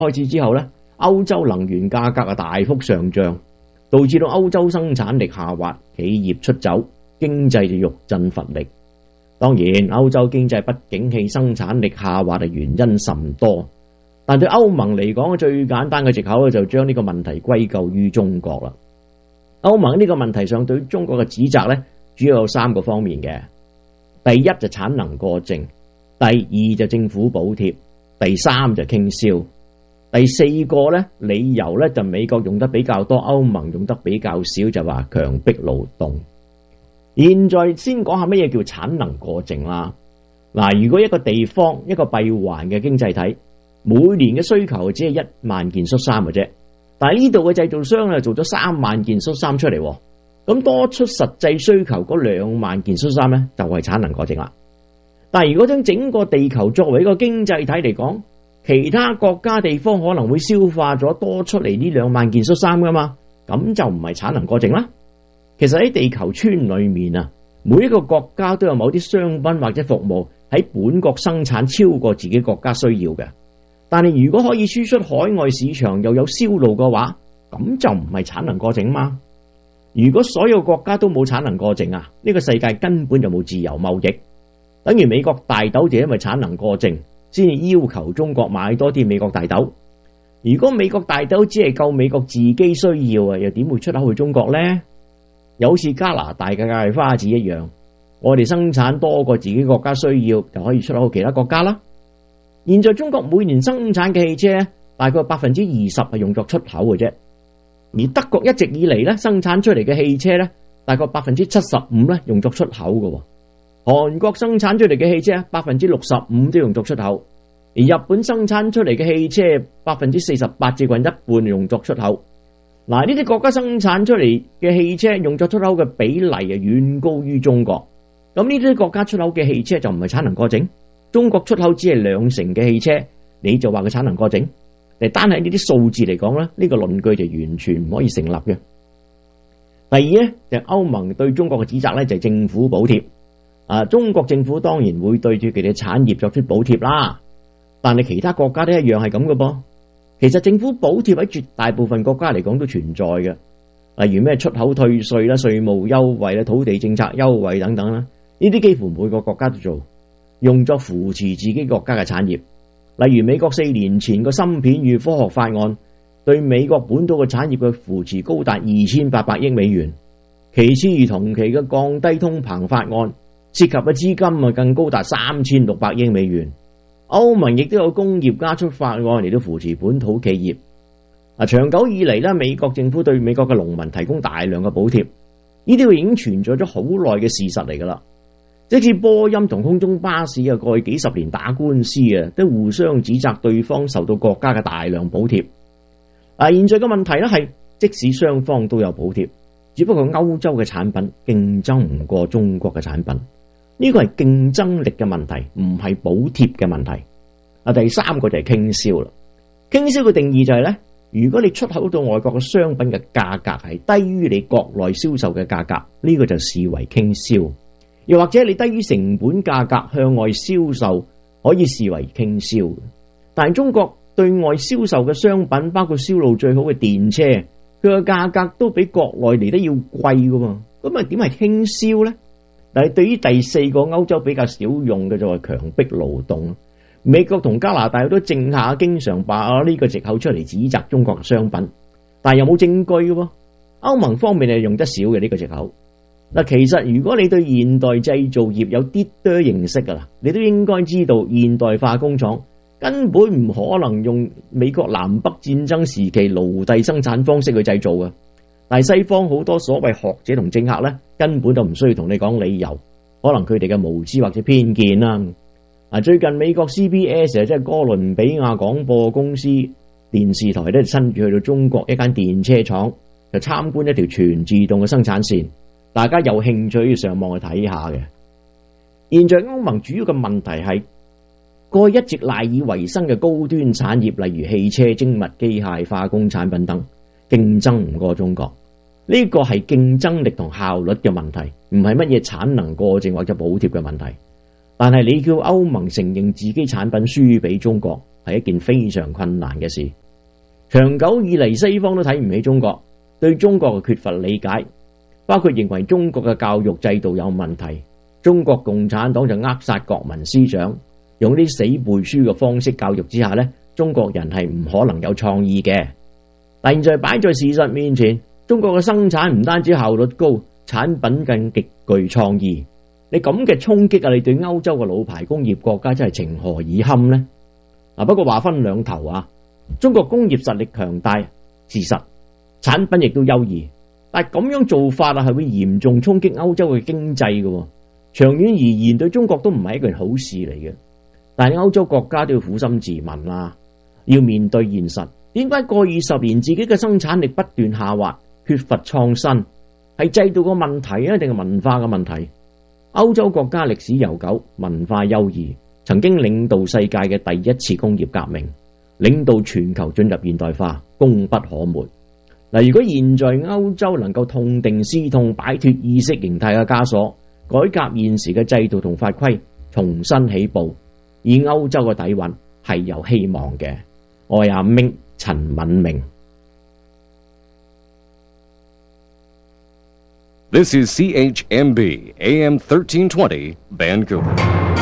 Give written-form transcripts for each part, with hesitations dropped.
開始之後呢，歐洲能源價格大幅上漲，導致到歐洲生產力下滑，企業出走，經濟就欲振乏力。當然，歐洲經濟不景氣、生產力下滑嘅原因甚多，但對歐盟嚟講，最簡單嘅藉口就將呢個問題歸咎於中國啦。歐盟呢個問題上對中國嘅指責呢，主要有3個方面嘅。第一就產能過剩，第二就政府補貼，第三就傾銷。第4個呢，理由呢就美國用得比較多，歐盟用得比較少，就話強迫勞動。現在先講下乜嘢叫產能過剩啦。嗱，如果一個地方一個閉環嘅經濟體，每年嘅需求只係1萬件恤衫嘅啫，但係呢度嘅製造商做咗3萬件恤衫出嚟，咁多出實際需求嗰2萬件恤衫呢，就係產能過剩啦。但係如果將整個地球作為一個經濟體嚟講，其他國家地方可能會消化咗多出嚟呢2萬件恤衫噶嘛，咁就唔係產能過剩啦。其實喺地球村裏面啊，每一個國家都有某啲商品或者服務喺本國生產超過自己國家需要嘅，但係如果可以輸出海外市場又有銷路嘅話，咁就唔係產能過剩嘛。如果所有國家都冇產能過剩啊，呢個世界根本就冇自由貿易。等於美國大豆就因為產能過剩，先至要求中國買多啲美國大豆。如果美國大豆只係夠美國自己需要啊，又點會出口去中國呢？有好似加拿大嘅芥花籽一樣，我哋生產多過自己國家需要，就可以出口去其他國家啦。現在中國每年生產嘅汽車大概20%係用作出口嘅啫，而德國一直以嚟咧生產出嚟嘅汽車咧，大概75%咧用作出口嘅。韓國生產出嚟嘅汽車65%都用作出口，而日本生產出嚟嘅汽車48%至近一半用作出口。嗱，呢啲國家生產出嚟嘅汽車用作出口嘅比例啊，遠高於中國。咁呢啲國家出口嘅汽車就唔係產能過剩，中國出口只係2成嘅汽車，你就話佢產能過剩？單係呢啲數字嚟講咧，呢個論據就完全唔可以成立嘅。第二咧，就係歐盟對中國嘅指責咧，就係政府補貼。中國政府當然會對住佢哋嘅產業作出補貼啦，但係其他國家都一樣係咁嘅噃。其實政府補貼喺絕大部分國家嚟講都存在嘅，例如咩出口退稅啦、稅務優惠啦、土地政策優惠等等啦，呢啲幾乎每個國家都做，用作扶持自己國家嘅產業。例如美國4年前個芯片與科學法案，對美國本土嘅產業嘅扶持高達2800億美元。其次而同期嘅降低通膨法案，涉及嘅資金更高達3600億美元。歐盟亦都有工業加速法案嚟到扶持本土企業。長久以嚟咧，美國政府對美國嘅農民提供大量嘅補貼，呢啲已經存在咗好耐嘅事實嚟噶啦。即使波音同空中巴士過去幾十年打官司都互相指責對方受到國家嘅大量補貼。現在嘅問題咧係，即使雙方都有補貼，只不過歐洲嘅產品競爭唔過中國嘅產品。呢個係競爭力嘅問題，唔係補貼嘅問題。第三個就係傾銷啦。傾銷嘅定義就係咧，如果你出口到外國嘅商品嘅價格係低於你國內銷售嘅價格，呢個就視為傾銷。又或者你低於成本價格向外銷售，可以視為傾銷。但係中國對外銷售嘅商品，包括銷路最好嘅電車，佢嘅價格都比國內嚟得要貴噶嘛，咁啊點係傾銷咧？但係對於第4個歐洲比較少用嘅就係強迫勞動。美國同加拿大好多政客經常把呢個藉口出嚟指責中國嘅商品，但係又冇證據嘅。歐盟方面係用得少嘅呢個藉口。其實如果你對現代製造業有啲多認識噶啦，你都應該知道現代化工廠根本唔可能用美國南北戰爭時期奴隸生產方式去製造嘅。但係西方好多所謂學者同政客咧，根本就唔需要同你講理由，可能佢哋嘅無知或者偏見啦。最近美國 CBS 即係哥倫比亞廣播公司電視台咧，親自去到中國一間電車廠，就參觀一條全自動嘅生產線。大家有興趣要上網去睇下嘅。現在歐盟主要嘅問題係，過去一直賴以為生嘅高端產業，例如汽車、精密機械、化工產品等，競爭唔過中國。呢個係競爭力同效率嘅問題，唔係乜嘢產能過剩或者補貼嘅問題。但係你叫歐盟承認自己產品輸俾中國， 係一件非常困難嘅事。長久以嚟，西方都睇唔起中國，對中國嘅缺乏理解，包括認為中國嘅教育制度有問題，中國共產黨就扼殺國民思想，用啲死背書嘅方式教育之下呢，中國人係唔可能有創意嘅。但現在擺在事實面前，中國嘅生產唔單止效率高，產品更極具創意。你咁嘅衝擊啊，你對歐洲嘅老牌工業國家真係情何以堪呢？不過話分兩頭啊，中國工業實力強大，事實產品亦都優異，但係咁樣做法啊，係會嚴重衝擊歐洲嘅經濟嘅，長遠而言對中國都唔係一件好事嚟嘅。但係歐洲國家都要苦心自問啦，要面對現實。點解過20年自己嘅生產力不斷下滑，缺乏創新？係制度嘅問題啊，定係文化嘅問題？歐洲國家歷史悠久，文化優異，曾經領導世界嘅第一次工業革命，領導全球進入現代化，功不可沒。如果現在歐洲能夠痛定思痛，擺脫意識形態嘅枷鎖，改革現時嘅制度同法規，重新起步，以歐洲嘅底蘊係有希望嘅。我係阿明陳敏明。 This is CHMB AM 1320 Vancouver。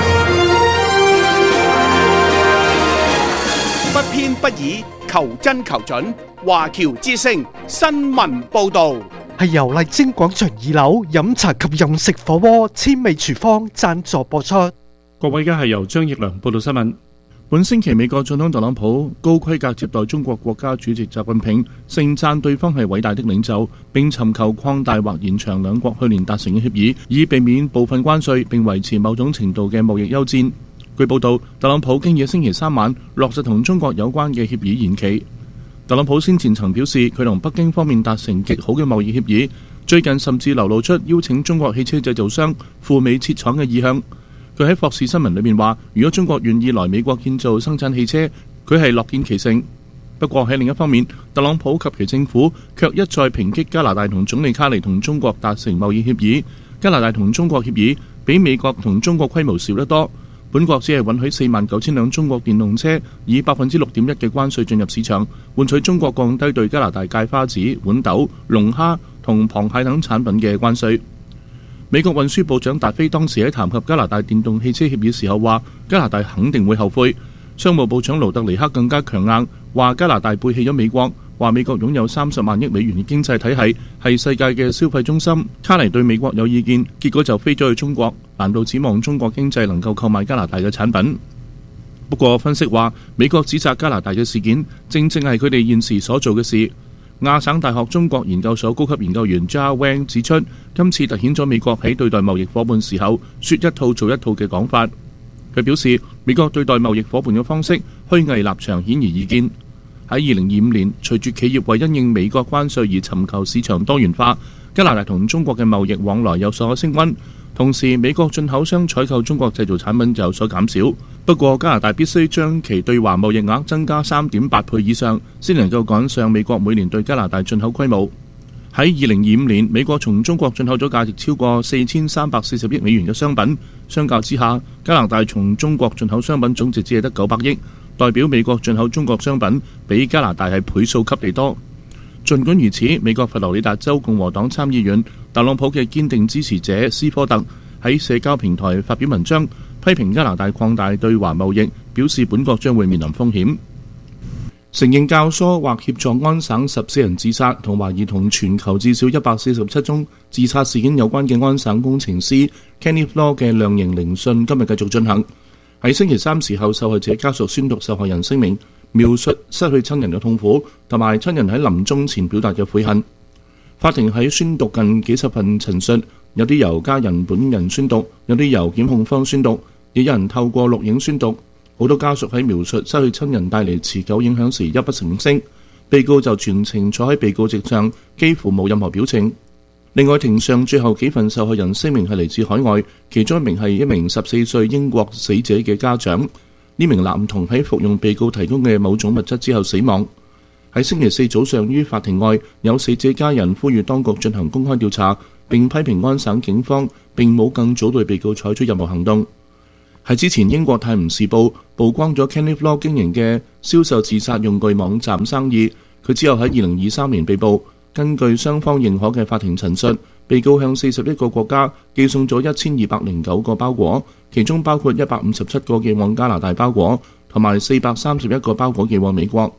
不偏不倚，求真求準。華僑之聲新聞報導， 係由麗晶廣場2樓飲茶及飲食火鍋千味廚房贊助播出。 各位，而家係由張奕良報道新聞。本星期美國總統特朗普高規格接待中國國家主席習近平，盛讚對方係偉大的領袖，並尋求擴大或延長兩國去年達成嘅協議，以避免部分關稅並維持某種程度嘅貿易優戰。據報道，特朗普經已星期3晚落實同中國有關嘅協議延期。特朗普先前曾表示，佢同北京方面達成極好嘅貿易協議，最近甚至流露出邀請中國汽車製造商赴美設廠嘅意向。佢喺霍士新聞裏面話，如果中國願意來美國建造生產汽車，佢係樂見其成。不過喺另一方面，特朗普及其政府卻一再抨擊加拿大同總理卡尼同中國達成貿易協議。加拿大同中國協議比美國同中國規模少得多，本國只係允許49000輛中國電動車以 6.1% 嘅關稅進入市場，換取中國降低對加拿大芥花籽、豌豆、龍蝦同螃蟹等產品嘅關稅。美國運輸部長達菲當時喺談及加拿大電動汽車協議時候話，加拿大肯定會後悔。商務部長盧特尼克更加強硬，話加拿大背棄咗美國，話美國擁有30萬億美元嘅經濟體系，係世界嘅消費中心。卡尼對美國有意見，結果就飛咗去中國，難道指望中國經濟能夠購買加拿大嘅產品？不過分析話，美國指責加拿大嘅事件，正正係佢哋現時所做嘅事。亞省大學中國研究所高級研究員 Jia Wang 指出，今次凸顯咗美國喺對待貿易夥伴時候說一套做一套嘅講法。佢表示，美國對待貿易夥伴嘅方式虛偽立場顯而易見。喺2025年，隨住企業為因應美國關稅而尋求市場多元化，加拿大同中國嘅貿易往來有所升溫，同時美國進口商採購中國製造產品有所減少。不過加拿大必須將其對華貿易額增加 3.8 倍以上，先能夠趕上美國每年對加拿大進口規模。喺2025年，美國從中國進口咗價值超過4340億美元嘅商品，相較之下，加拿大從中國進口商品總值只係得900億，代表美國進口中國商品比加拿大係倍數級地多。儘管如此，美國佛羅里達州共和黨參議員特朗普嘅堅定支持者斯科特喺社交平台發表文章，批評加拿大擴大對華貿易，表示本國將會面臨風險。承認教唆或協助安省14人自殺，同懷疑同全球至少147宗自殺事件有關嘅安省工程師 Kenneth Law 嘅量刑聆訊今日繼續進行。喺星期3時候，受害者家屬宣讀受害人聲明，描述失去親人嘅痛苦，同埋親人喺臨終前表達嘅悔恨。法庭喺宣讀近幾十份陳述，有啲由家人本人宣讀，有啲由檢控方宣讀，亦有人透過錄影宣讀。好多家屬喺描述失去親人帶嚟持久影響時泣不成聲，被告就全程坐喺被告席上，幾乎冇任何表情。另外，庭上最後幾份受害人聲明係嚟自海外，其中一名係一名14歲英國死者嘅家長。呢名男童喺服用被告提供嘅某種物質之後死亡。喺星期4早上，於法庭外有死者家人呼籲當局進行公開調查，並批評安省警方並冇更早對被告採取任何行動。 喺之前，英國泰晤士報曝光咗 Kenneth Law 經營嘅銷售自殺用具網站生意。佢之後喺2023年被捕。根據雙方認可嘅法庭陳述，被告向41個國家寄送咗1209個包裹，其中包括157個寄往加拿大包裹，同埋431個包裹寄往美國。